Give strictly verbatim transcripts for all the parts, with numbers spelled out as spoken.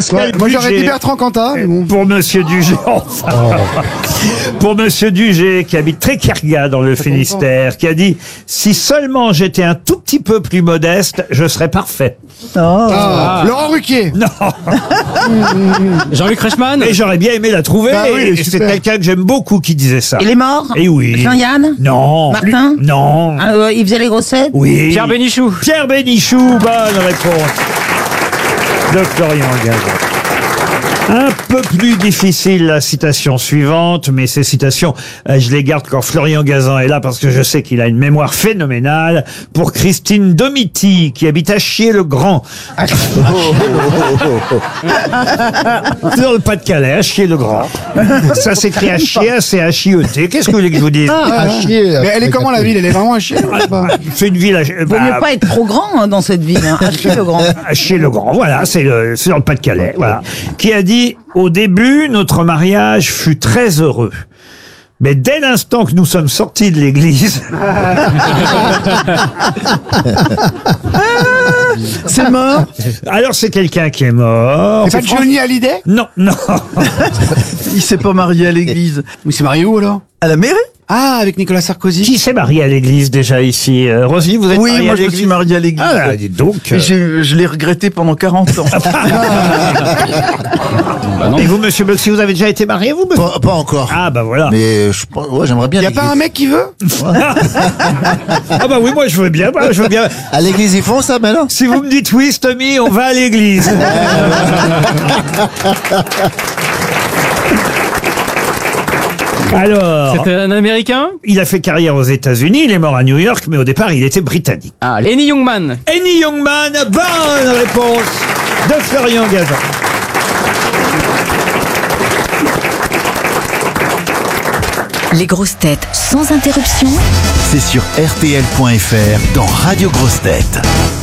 Pascal Moi, j'aurais Bugé. dit Bertrand Cantat. mais bon. Pour Monsieur Dugé, enfin. Pour Monsieur Dugé, qui habite Tréquerga dans le Finistère, qui a dit « Si seulement j'étais un tout petit peu plus modeste, je serais parfait. Ah, Laurent Ruquier. » Non. Jean-Luc Reichmann. Et j'aurais bien aimé la trouver. Bah oui, il est et c'est super. quelqu'un que j'aime beaucoup qui disait ça. Il est mort Et oui. Jean-Yann Non. Martin Non. Ah, euh, Il faisait les grossettes Oui. Pierre Bénichou. Pierre Bénichou, bonne réponse de Florian Gazan. Un peu plus difficile la citation suivante, mais ces citations, euh, je les garde quand Florian Gazan est là parce que je sais qu'il a une mémoire phénoménale. Pour Christine Domiti, qui habite à Chier-le-Grand. Dans le Pas-de-Calais, à Chier-le-Grand. Ça s'écrit à chier, c'est à chioter. Qu'est-ce que vous voulez que je vous dise? Ah, chier. Mais elle est comment la ville? Elle est vraiment à chier. C'est une ville à, Vaut bah, mieux pas être trop grand hein, dans cette ville. Hein. Acheter le grand. à Chier-le-Grand. Voilà, c'est le, c'est dans le Pas-de-Calais. Voilà. Qui a dit: au début, notre mariage fut très heureux. Mais dès l'instant que nous sommes sortis de l'église, C'est mort. alors c'est quelqu'un qui est mort. C'est pas Johnny Hallyday? Non, non. Il s'est pas marié à l'église. Mais c'est marié où alors? À la mairie? Ah, avec Nicolas Sarkozy. Qui s'est marié à l'église déjà ici? Euh, Roselyne, vous êtes Oui, mariée moi à je me l'église? suis marié à l'église. Ah, là, dites donc. Et j'ai- je l'ai regretté pendant quarante ans. Et vous, monsieur Boxy, vous avez déjà été marié, vous? monsieur Pas, pas encore. Ah, bah voilà. Mais je, ouais, j'aimerais bien. Y a pas un mec qui veut? Ah, bah oui, moi, je veux bien. Moi, je veux bien. À l'église, ils font ça maintenant. Si vous me dites oui, Stomy, on va à l'église. Alors, C'était un Américain. il a fait carrière aux États-Unis, il est mort à New York, mais au départ, il était britannique. Ah, Lenny Youngman. Henny Youngman, bonne réponse de Florian Gazan. Les grosses têtes sans interruption. C'est sur R T L point F R dans Radio Grosses Têtes.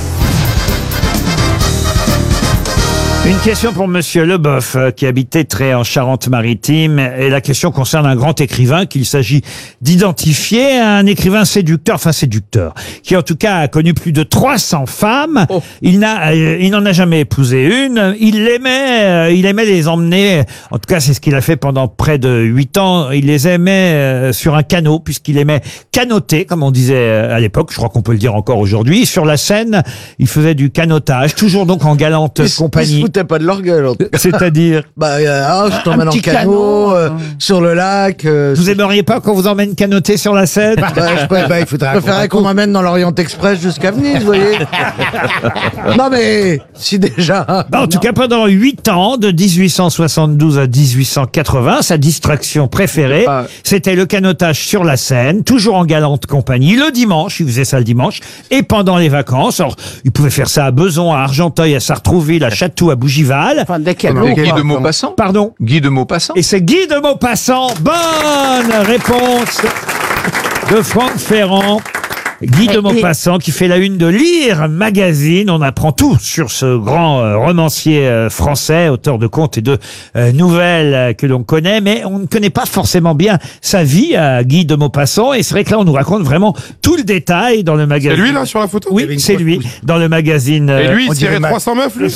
Une question pour Monsieur Leboeuf, euh, qui habitait Tré en Charente-Maritime. Et la question concerne un grand écrivain qu'il s'agit d'identifier, un écrivain séducteur, enfin séducteur, qui en tout cas a connu plus de trois cents femmes. Oh. Il n'a, euh, il n'en a jamais épousé une. Il aimait, euh, il aimait les emmener. En tout cas, c'est ce qu'il a fait pendant près de huit ans. Il les aimait euh, sur un canot, puisqu'il aimait canoter, comme on disait euh, à l'époque. Je crois qu'on peut le dire encore aujourd'hui. Sur la Seine, il faisait du canotage, toujours donc en galante Ils se- Ils se compagnie. foutaient pas de leur gueule. en tout cas. C'est-à-dire, Bah, euh, ah, je t'emmène en petit canot, canot, euh, hein. sur le lac. euh, vous aimeriez pas qu'on vous emmène canoter sur la Seine? Bah, je peux- bah, il faudrait je préférerais qu'on m'amène dans l'Orient Express jusqu'à Venise, vous voyez. Non mais, si déjà... Bah, en tout cas, pendant huit ans, de dix-huit cent soixante-douze à dix-huit cent quatre-vingts, sa distraction préférée, Ah. c'était le canotage sur la Seine, toujours en galante compagnie, le dimanche, il faisait ça le dimanche, et pendant les vacances. Alors, il pouvait faire ça à Beson, à Argenteuil, à Sartrouville, à Château, à Bougival. Enfin, dès qu'il y a C'était l'eau. Guy de Maupassant. Pardon. Guy de Maupassant. Et c'est Guy de Maupassant. Bonne réponse de Franck Ferrand. Guy de Et- Maupassant qui fait la une de Lire Magazine. On apprend tout sur ce grand euh, romancier euh, français, auteur de contes et de euh, nouvelles euh, que l'on connaît, mais on ne connaît pas forcément bien sa vie à Guy de Maupassant. Et c'est vrai que là, on nous raconte vraiment tout le détail dans le C'est magazine. lui là sur la photo? Oui, c'est lui, dans le magazine. Et euh, lui, on il tirait dirait trois cents meufs, lui.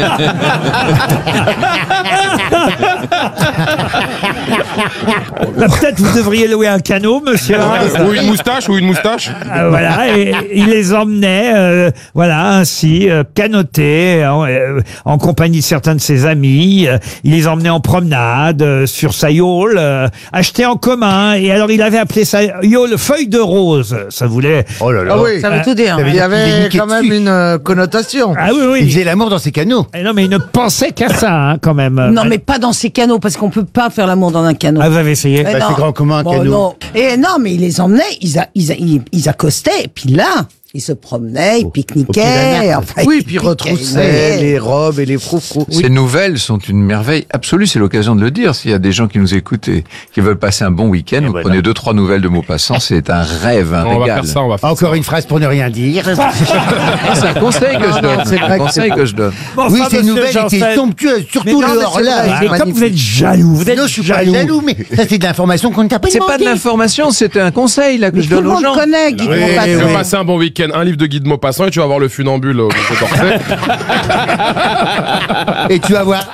bah, peut-être vous devriez louer un canot, monsieur. Ou une moustache, ou une moustache. Euh, voilà, et il les emmenait, euh, voilà, ainsi, euh, canoter, en, euh, en compagnie de certains de ses amis. Euh, il les emmenait en promenade, euh, sur sa yole, euh, acheté en commun. Et alors, il avait appelé sa yole Feuille de Rose. Ça voulait... Oh là là. Ah oui, Ça veut tout dire. il y Il est avait niqué quand même dessus. une euh, connotation. Ah oui, Il oui. faisait l'amour dans ses canaux. Eh non, mais il ne pensait qu'à ça, hein, quand même. Non, mais pas dans ces canaux, parce qu'on peut pas faire l'amour dans un canot. Ah, vous avez essayé? Eh Bah, non. c'est grand comme un Bon, canot. non. Et non, mais il les emmenait, ils, a- ils, a- ils, ils accostaient, et puis là, ils se promenaient, ils au pied de la pique-niquaient. mer. Enfin, Oui, ils puis piquaient, retroussaient oui. les robes et les froufrous. Ces nouvelles sont une merveille absolue, c'est l'occasion de le dire. S'il y a des gens qui nous écoutent et qui veulent passer un bon week-end, vous ben prenez deux, trois nouvelles de Maupassant, c'est un rêve, un On va régal. faire ça, on va faire Encore ça. une phrase pour ne rien dire. C'est un conseil que je Non, donne. non, c'est C'est vrai un que conseil c'est que je donne. Bon, Oui, enfin, ces monsieur nouvelles étaient Janssen, somptueuses, Mais surtout non, le mais c'est hors-là. vrai, ah, c'est mais comme vous êtes magnifique. jaloux, vous êtes Non, je suis pas jaloux. jaloux, mais ça c'est de l'information qu'on ne t'a pas C'est pas de demandé. l'information, c'est un conseil là que Mais je tout donne le aux monde gens. connaît Guy de Oui, Maupassant. tu vas passer un bon week-end, un livre de Guy de Maupassant et tu vas voir le funambule au musée d'Orsay. Et tu vas voir